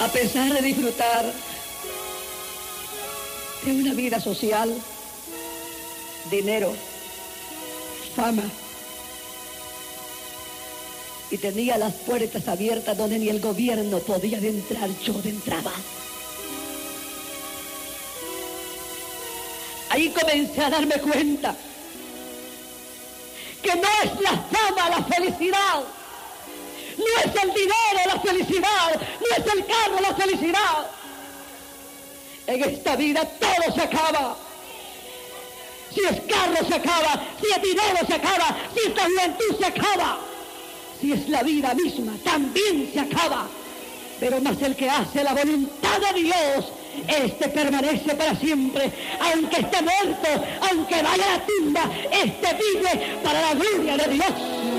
A pesar de disfrutar de una vida social, dinero, fama, y tenía las puertas abiertas donde ni el gobierno podía entrar, yo entraba. Ahí comencé a darme cuenta que no es la fama la felicidad, no es el dinero la felicidad, no es el carro la felicidad. En esta vida todo se acaba. Si es carro se acaba, si es dinero se acaba, si es la juventud se acaba, si es la vida misma también se acaba. Pero más el que hace la voluntad de Dios, este permanece para siempre. Aunque esté muerto, aunque vaya a la tumba, este vive para la gloria de Dios.